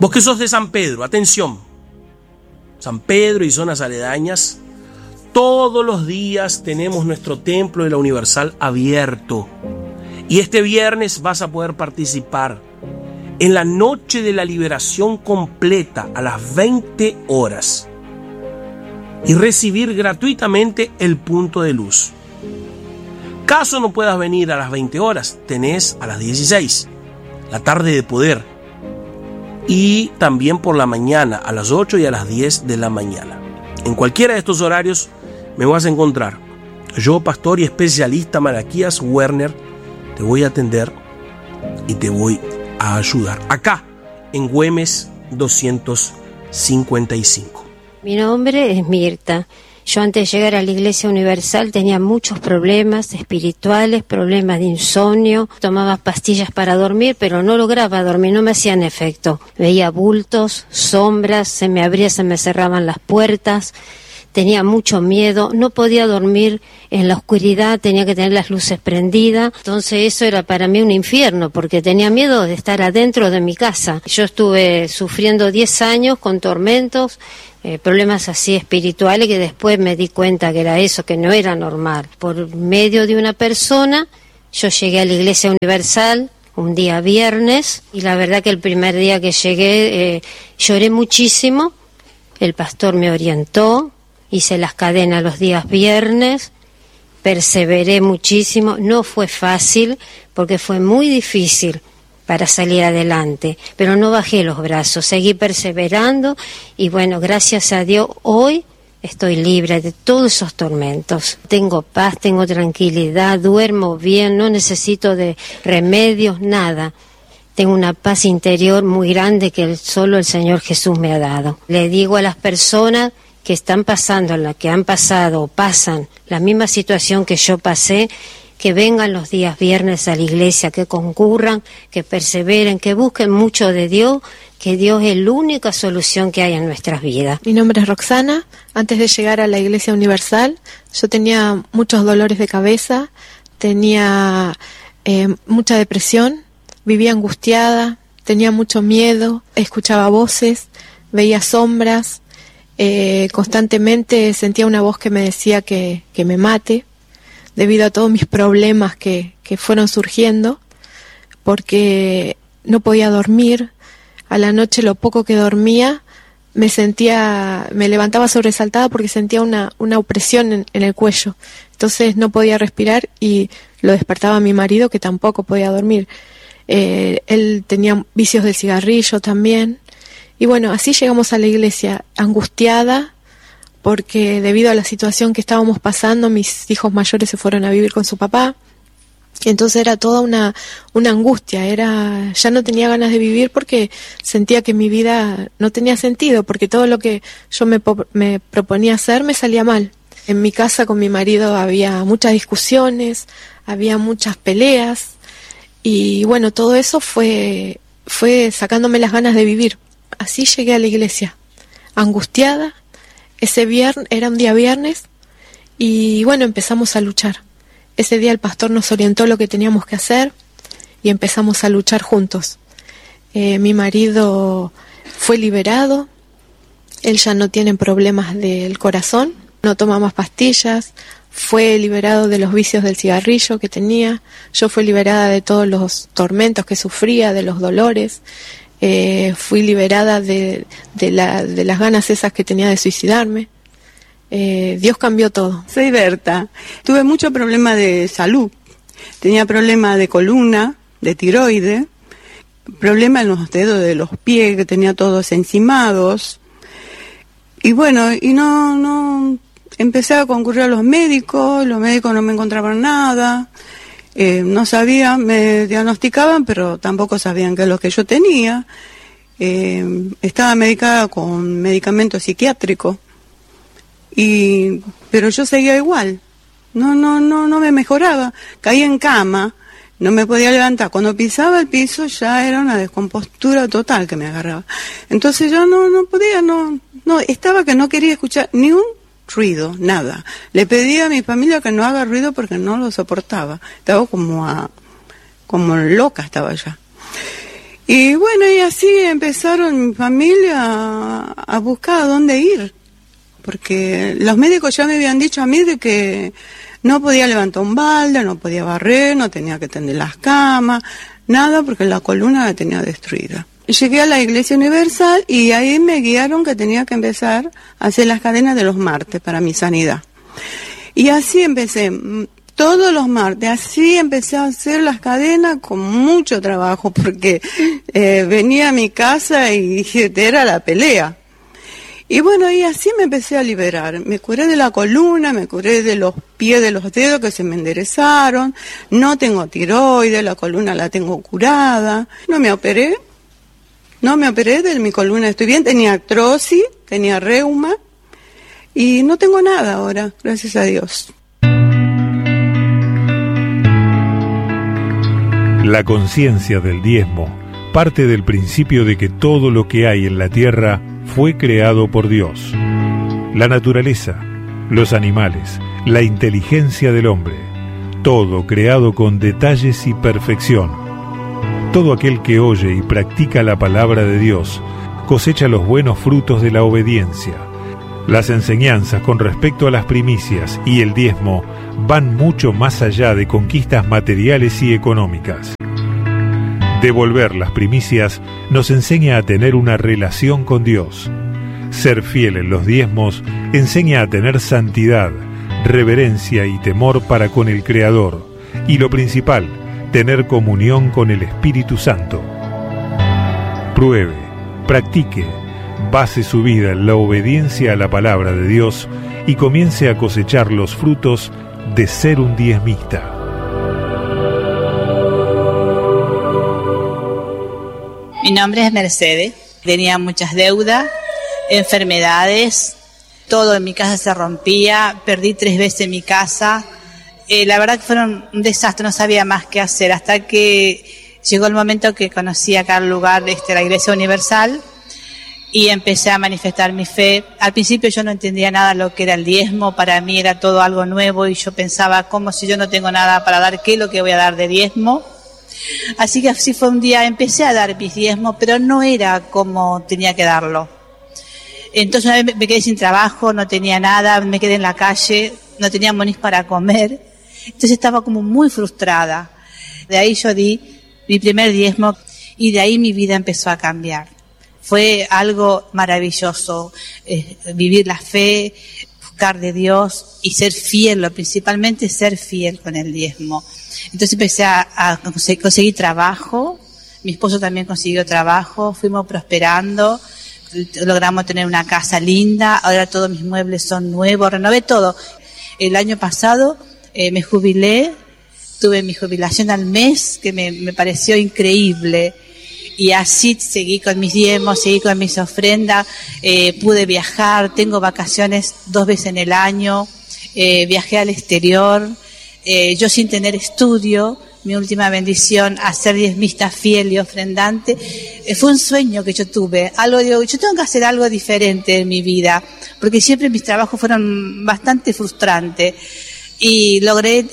Vos que sos de San Pedro, atención, San Pedro y zonas aledañas, todos los días tenemos nuestro templo de la Universal abierto. Y este viernes vas a poder participar en la noche de la liberación completa a las 20 horas y recibir gratuitamente el punto de luz. Caso no puedas venir a las 20 horas, tenés a las 16, la tarde de poder, y también por la mañana a las 8 y a las 10 de la mañana. En cualquiera de estos horarios me vas a encontrar. Yo, pastor y especialista Malaquías Werner, te voy a atender y te voy a ayudar. Acá, en Güemes 255. Mi nombre es Mirta. Yo antes de llegar a la Iglesia Universal tenía muchos problemas espirituales, problemas de insomnio. Tomaba pastillas para dormir, pero no lograba dormir, no me hacían efecto. Veía bultos, sombras, se me abría, se me cerraban las puertas. Tenía mucho miedo, no podía dormir en la oscuridad, tenía que tener las luces prendidas. Entonces eso era para mí un infierno, porque tenía miedo de estar adentro de mi casa. Yo estuve sufriendo 10 años con tormentos, problemas así espirituales, que después me di cuenta que era eso, que no era normal. Por medio de una persona, yo llegué a la Iglesia Universal un día viernes, y la verdad que el primer día que llegué lloré muchísimo. El pastor me orientó. Hice las cadenas los días viernes, perseveré muchísimo, no fue fácil porque fue muy difícil para salir adelante, pero no bajé los brazos, seguí perseverando y bueno, gracias a Dios hoy estoy libre de todos esos tormentos. Tengo paz, tengo tranquilidad, duermo bien, no necesito de remedios, nada. Tengo una paz interior muy grande que solo el Señor Jesús me ha dado. Le digo a las personas que están pasando, la que han pasado o pasan la misma situación que yo pasé, que vengan los días viernes a la iglesia, que concurran, que perseveren, que busquen mucho de Dios, que Dios es la única solución que hay en nuestras vidas. Mi nombre es Roxana. Antes de llegar a la Iglesia Universal, yo tenía muchos dolores de cabeza, tenía mucha depresión, vivía angustiada, tenía mucho miedo, escuchaba voces, veía sombras. Constantemente sentía una voz que me decía que me mate debido a todos mis problemas que fueron surgiendo, porque no podía dormir. A la noche, lo poco que dormía, me levantaba sobresaltada porque sentía una opresión en el cuello. Entonces no podía respirar y lo despertaba mi marido, que tampoco podía dormir. Él tenía vicios del cigarrillo también. Y bueno, así llegamos a la iglesia, angustiada, porque debido a la situación que estábamos pasando, mis hijos mayores se fueron a vivir con su papá. Y entonces era toda una angustia, ya no tenía ganas de vivir porque sentía que mi vida no tenía sentido, porque todo lo que yo me proponía hacer me salía mal. En mi casa con mi marido había muchas discusiones, había muchas peleas, y bueno, todo eso fue sacándome las ganas de vivir. Así llegué a la iglesia, angustiada. Ese viernes, era un día viernes, y bueno, empezamos a luchar. Ese día el pastor nos orientó lo que teníamos que hacer y empezamos a luchar juntos. Mi marido fue liberado, él ya no tiene problemas del corazón, no toma más pastillas, fue liberado de los vicios del cigarrillo que tenía, yo fui liberada de todos los tormentos que sufría, de los dolores. Fui liberada de las ganas esas que tenía de suicidarme. Dios cambió todo. Soy Berta. Tuve mucho problema de salud. Tenía problema de columna, de tiroide, problema en los dedos de los pies, que tenía todos encimados. Y bueno, no empecé a concurrir a los médicos no me encontraban nada. No sabía, me diagnosticaban, pero tampoco sabían qué es lo que yo tenía. Estaba medicada con medicamento psiquiátrico, pero yo seguía igual. No me mejoraba. Caía en cama, no me podía levantar. Cuando pisaba el piso ya era una descompostura total que me agarraba. Entonces yo no podía, estaba que no quería escuchar ni un ruido, nada. Le pedí a mi familia que no haga ruido porque no lo soportaba. Estaba como loca estaba ya. Y bueno, y así empezaron mi familia a buscar a dónde ir, porque los médicos ya me habían dicho a mí de que no podía levantar un balde, no podía barrer, no tenía que tender las camas, nada, porque la columna la tenía destruida. Llegué a la Iglesia Universal y ahí me guiaron que tenía que empezar a hacer las cadenas de los martes para mi sanidad. Y así empecé, todos los martes, así empecé a hacer las cadenas con mucho trabajo, porque venía a mi casa y era la pelea. Y bueno, y así me empecé a liberar. Me curé de la columna, me curé de los pies, de los dedos que se me enderezaron. No tengo tiroides, la columna la tengo curada. No me operé de mi columna, estoy bien. Tenía artrosis, tenía reuma y no tengo nada ahora, gracias a Dios. La conciencia del diezmo parte del principio de que todo lo que hay en la tierra fue creado por Dios. La naturaleza, los animales, la inteligencia del hombre, todo creado con detalles y perfección. Todo aquel que oye y practica la palabra de Dios cosecha los buenos frutos de la obediencia. Las enseñanzas con respecto a las primicias y el diezmo van mucho más allá de conquistas materiales y económicas. Devolver las primicias nos enseña a tener una relación con Dios. Ser fiel en los diezmos enseña a tener santidad, reverencia y temor para con el Creador. Y lo principal, tener comunión con el Espíritu Santo. Pruebe, practique, base su vida en la obediencia a la palabra de Dios y comience a cosechar los frutos de ser un diezmista. Mi nombre es Mercedes. Tenía muchas deudas, enfermedades, todo en mi casa se rompía, perdí 3 veces mi casa. La verdad que fueron un desastre, no sabía más qué hacer, hasta que llegó el momento que conocí acá el lugar, la Iglesia Universal, y empecé a manifestar mi fe. Al principio yo no entendía nada de lo que era el diezmo, para mí era todo algo nuevo y yo pensaba, ¿cómo si yo no tengo nada para dar? ¿Qué es lo que voy a dar de diezmo? Así que así fue un día, empecé a dar mis diezmos, pero no era como tenía que darlo. Entonces una vez me quedé sin trabajo, no tenía nada, me quedé en la calle, no teníamos ni para comer. Entonces estaba como muy frustrada. De ahí yo di mi primer diezmo y de ahí mi vida empezó a cambiar. Fue algo maravilloso, vivir la fe, buscar de Dios y ser fiel, principalmente ser fiel con el diezmo. Entonces empecé a conseguir trabajo, mi esposo también consiguió trabajo, fuimos prosperando, logramos tener una casa linda, ahora todos mis muebles son nuevos, renové todo. El año pasado me jubilé, tuve mi jubilación al mes, que me pareció increíble. Y así seguí con mis diezmos, seguí con mis ofrendas, pude viajar, tengo vacaciones 2 veces en el año, viajé al exterior, yo sin tener estudio, mi última bendición, a ser diezmista fiel y ofrendante, fue un sueño que yo tuve, yo tengo que hacer algo diferente en mi vida, porque siempre mis trabajos fueron bastante frustrantes. Y logré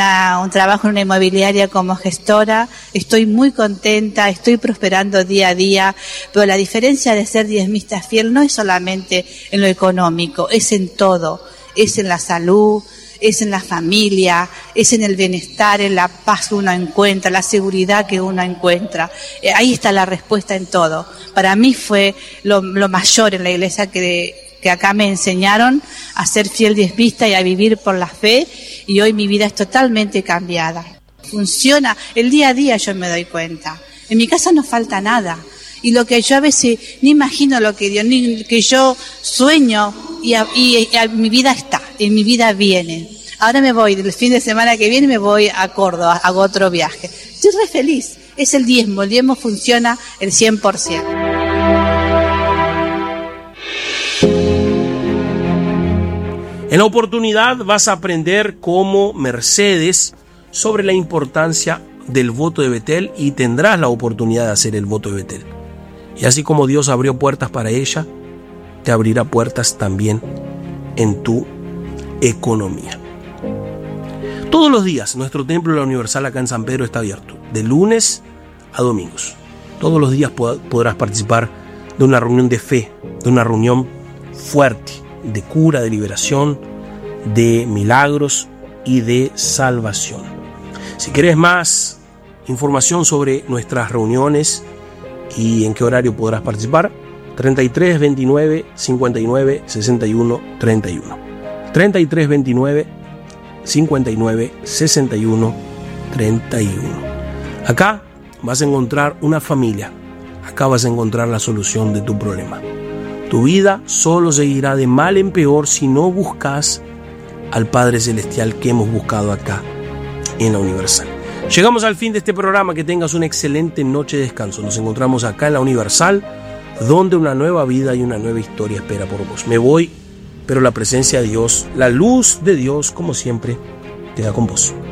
un trabajo en una inmobiliaria como gestora, estoy muy contenta, estoy prosperando día a día, pero la diferencia de ser diezmista fiel no es solamente en lo económico, es en todo, es en la salud, es en la familia, es en el bienestar, en la paz que uno encuentra, la seguridad que uno encuentra. Ahí está la respuesta en todo. Para mí fue lo mayor en la iglesia que acá me enseñaron a ser fiel diezmista y a vivir por la fe, y hoy mi vida es totalmente cambiada. Funciona, el día a día yo me doy cuenta. En mi casa no falta nada, y lo que yo a veces ni imagino lo que Dios, ni que yo sueño, y mi vida está, y mi vida viene. Ahora me voy, el fin de semana que viene me voy a Córdoba, hago otro viaje. Estoy re feliz, es el diezmo funciona el 100%. En la oportunidad vas a aprender como Mercedes sobre la importancia del voto de Betel y tendrás la oportunidad de hacer el voto de Betel. Y así como Dios abrió puertas para ella, te abrirá puertas también en tu economía. Todos los días nuestro templo de la Universal acá en San Pedro está abierto, de lunes a domingos. Todos los días podrás participar de una reunión de fe, de una reunión fuerte, de cura, de liberación, de milagros y de salvación. Si quieres más información sobre nuestras reuniones y en qué horario podrás participar, 33 29 59 61 31. 33 29 59 61 31. Acá vas a encontrar una familia. Acá vas a encontrar la solución de tu problema. Tu vida solo seguirá de mal en peor si no buscas al Padre Celestial que hemos buscado acá en la Universal. Llegamos al fin de este programa. Que tengas una excelente noche de descanso. Nos encontramos acá en la Universal, donde una nueva vida y una nueva historia espera por vos. Me voy, pero la presencia de Dios, la luz de Dios, como siempre, queda con vos.